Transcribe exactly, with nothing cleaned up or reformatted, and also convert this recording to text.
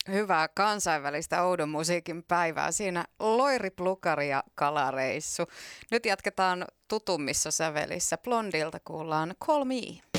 Hyvää kansainvälistä oudon musiikin päivää. Siinä Loiri Plukari ja Kalareissu. Nyt jatketaan tutummissa sävelissä. Blondilta kuullaan Call Me.